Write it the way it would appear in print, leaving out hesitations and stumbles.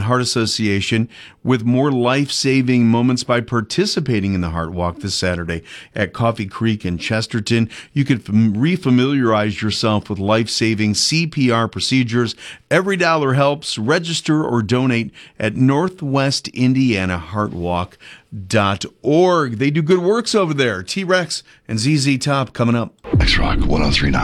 Heart Association with more life-saving moments by participating in the Heart Walk this Saturday at Coffee Creek in Chesterton. You could refamiliarize yourself with life-saving CPR procedures. Every dollar helps. Register or donate at NorthwestIndianaHeartWalk.org. They do good works over there. T-Rex and ZZ Top coming up. X-Rock 103.9.